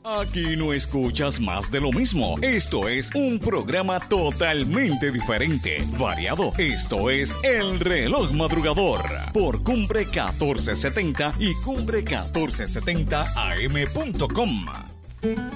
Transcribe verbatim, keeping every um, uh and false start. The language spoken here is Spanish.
Aquí no escuchas más de lo mismo. Esto es un programa totalmente diferente, variado. Esto es El Reloj Madrugador por Cumbre catorce setenta y Cumbre catorce setenta A M punto com.